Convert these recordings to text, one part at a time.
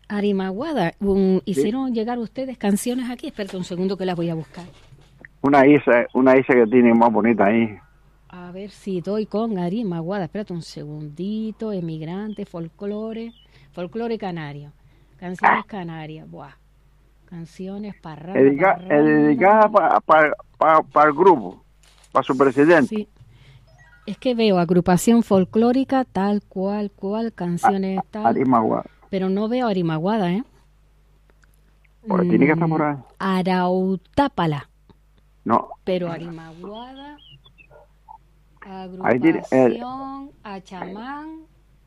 Arimaguada. Sí. Hicieron llegar ustedes canciones aquí. Espérate un segundo que las voy a buscar. Una isla que tiene más bonita ahí. A ver si doy con Arimaguada. Espérate un segundito. Emigrante, folclore. Folclore canario. Canciones canarias. Buah. Canciones, parranda, Dedicada parranda. para el grupo, para su presidente. Sí. Es que veo agrupación folclórica, tal cual, canciones tal. Arimagua. Pero no veo Arimaguada, ¿eh? Pues tiene que estar por ahí. Arautápala. No, Pero Arimaguada, ahí tiene. agrupación, Achamán.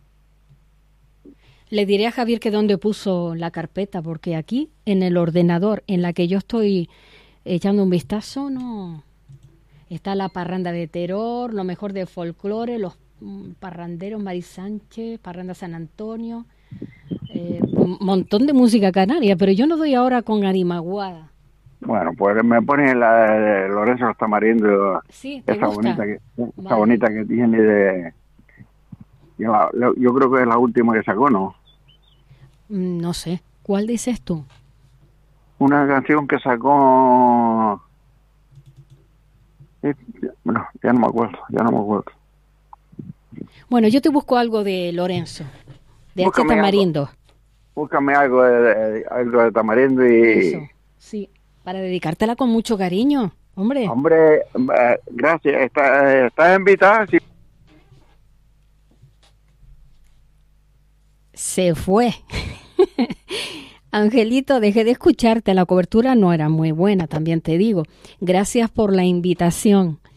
Le diré a Javier que dónde puso la carpeta, porque aquí, en el ordenador en la que yo estoy echando un vistazo, no. Está la parranda de terror, lo mejor de folclore, los parranderos Mari Sánchez, parranda San Antonio, un montón de música canaria, pero yo no doy ahora con Arimaguada. Bueno, pues me pone la de Lorenzo los Tamarindo, Sí, ¿te esa gusta? Vale. bonita que tiene de. Yo creo que es la última que sacó, ¿no? No sé. ¿Cuál dices tú? Una canción que sacó. eh, Bueno, ya no me acuerdo. Bueno, yo te busco algo de Lorenzo, de H. Búscame algo, Tamarindo. búscame algo de Tamarindo y. Eso, sí, para dedicártela con mucho cariño, hombre. Hombre, gracias. Estás invitada. Sí. Se fue. Angelito, dejé de escucharte, la cobertura no era muy buena, también te digo. Gracias por la invitación.